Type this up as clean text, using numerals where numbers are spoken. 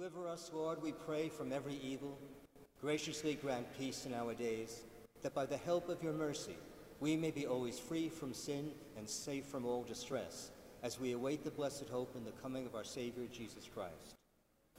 Deliver us, Lord, we pray, from every evil. Graciously grant peace in our days, that by the help of your mercy we may be always free from sin and safe from all distress, as we await the blessed hope and the coming of our Savior, Jesus Christ.